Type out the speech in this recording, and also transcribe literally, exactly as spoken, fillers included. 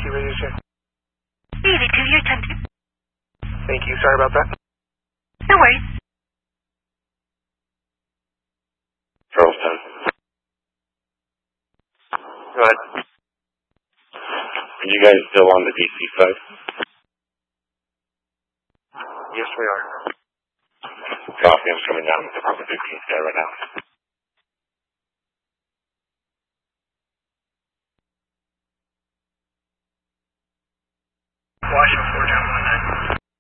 you, Radio Shack. David, to your turn. Thank you. Sorry about that. No worries. Charlestown. Go ahead. Are you guys still on the D C side? Yes, we are. Copy. I'm coming down with the Department fifteen guy right now.